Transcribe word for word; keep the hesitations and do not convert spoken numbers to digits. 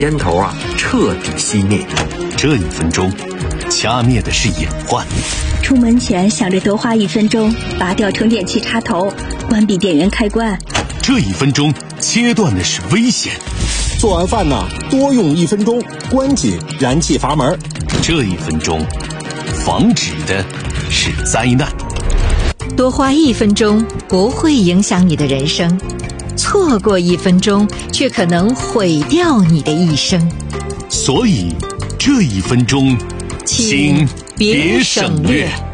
烟头啊彻底熄灭。 这一分钟，掐灭的是隐患。 出门前想着多花一分钟拔掉充电器插头，关闭电源开关。 这一分钟切断的是危险。 做完饭呢，多用一分钟，关紧燃气阀门。 这一分钟防止的是灾难。 多花一分钟不会影响你的人生，错过一分钟却可能毁掉你的一生。 所以这一分钟请别省略。